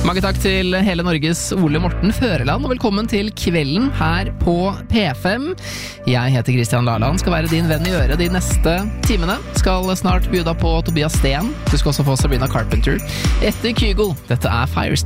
Mange takk til hele Norges Ole Morten Føreland, og velkommen til kvelden her på P5. Jeg heter Kristian Laland, skal være din venn i øret de neste timene. Skal snart bjuda på Tobias Sten. Du skal også få Sabrina Carpenter. Etter Kygo, dette er Firestone.